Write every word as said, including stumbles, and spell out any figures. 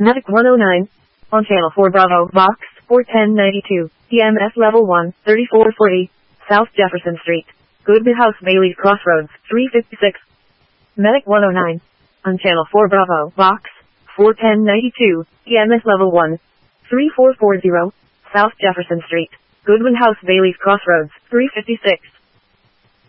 Medic one oh nine. On Channel four Bravo, Box four ten ninety-two, E M S Level one, thirty-four forty, South Jefferson Street, Goodman House, Bailey's Crossroads, three fifty-six. Medic one oh nine. On Channel four Bravo, Box four ten ninety-two, E M S Level one, thirty-four forty, South Jefferson Street, Goodwin House, Bailey's Crossroads, three fifty-six.